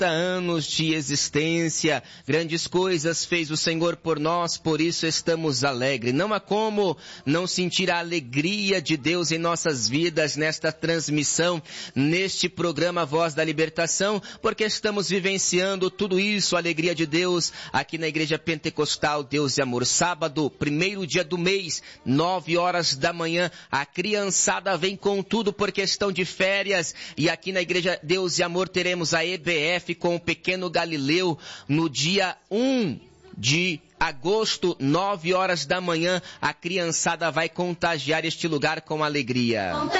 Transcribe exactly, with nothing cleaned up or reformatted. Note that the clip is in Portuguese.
quarenta anos de existência. Grandes coisas fez o Senhor por nós, por isso estamos alegres. Não há como não sentir a alegria de Deus em nossas vidas nesta transmissão, neste programa Voz da Libertação, porque estamos vivenciando tudo isso, a alegria de Deus, aqui na Igreja Pentecostal Deus e Amor. Sábado, primeiro dia do mês, nove horas da manhã, a criançada vem com tudo porque estão de férias, e aqui na Igreja Deus e Amor teremos a E B F com o pequeno Galileu no dia um de agosto, nove horas da manhã. A criançada vai contagiar este lugar com alegria.